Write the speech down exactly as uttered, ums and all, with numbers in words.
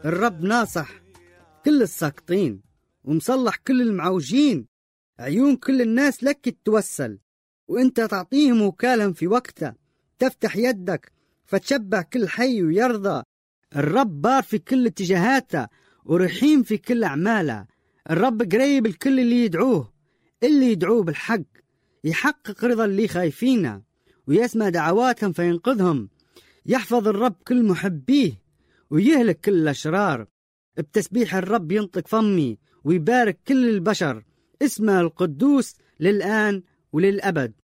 الرب ناصح كل الساقطين ومصلح كل المعوجين. عيون كل الناس لك تتوسل، وانت تعطيهم وكالهم في وقتها. تفتح يدك فتشبع كل حي ويرضى. الرب بار في كل اتجاهاته ورحيم في كل أعماله. الرب قريب الكل اللي يدعوه، اللي يدعوه بالحق. يحقق رضا اللي خايفينه ويسمع دعواتهم فينقذهم. يحفظ الرب كل محبيه ويهلك كل الأشرار. بتسبيح الرب ينطق فمي ويبارك كل البشر. اسمه القدوس للآن وللأبد.